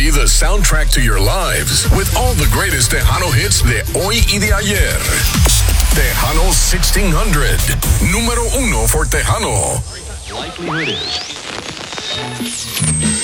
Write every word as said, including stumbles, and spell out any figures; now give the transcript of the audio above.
be the soundtrack to your lives with all the greatest Tejano hits de hoy y de ayer. Tejano sixteen hundred, número uno for Tejano. Likelihood is.